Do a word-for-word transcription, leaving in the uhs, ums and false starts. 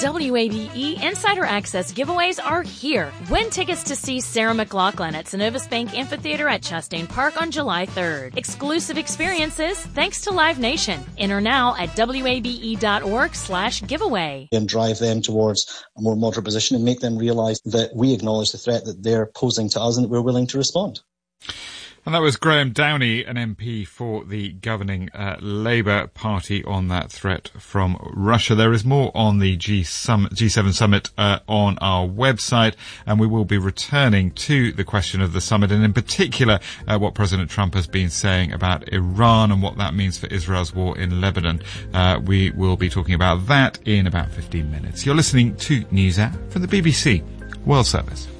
W A B E Insider Access giveaways are here. Win tickets to see Sarah McLachlan at Synovus Bank Amphitheater at Chastain Park on July third. Exclusive experiences thanks to Live Nation. Enter now at wabe.org slash giveaway. And drive them towards a more moderate position and make them realise that we acknowledge the threat that they're posing to us and that we're willing to respond. And that was Graham Downey, an M P for the governing uh, Labour Party, on that threat from Russia. There is more on the G seven summit uh, on our website, and we will be returning to the question of the summit, and in particular uh, what President Trump has been saying about Iran and what that means for Israel's war in Lebanon. Uh, we will be talking about that in about fifteen minutes. You're listening to NewsHour from the B B C World Service.